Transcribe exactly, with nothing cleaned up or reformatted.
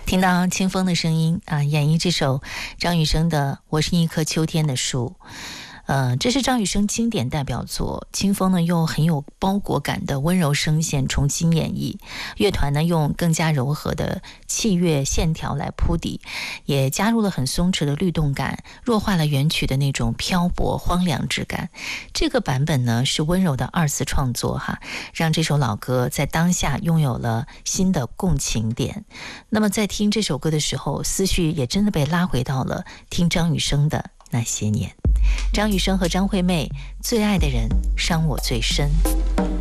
听到清风的声音啊，演绎这首张雨生的《我是一棵秋天的树》。呃，这是张雨生经典代表作，清风呢用很有包裹感的温柔声线重新演绎，乐团呢用更加柔和的器乐线条来铺底，也加入了很松弛的律动感，弱化了原曲的那种漂泊荒凉之感。这个版本呢是温柔的二次创作哈，让这首老歌在当下拥有了新的共情点。那么在听这首歌的时候，思绪也真的被拉回到了听张雨生的那些年。张雨生和张惠妹，最爱的人伤我最深。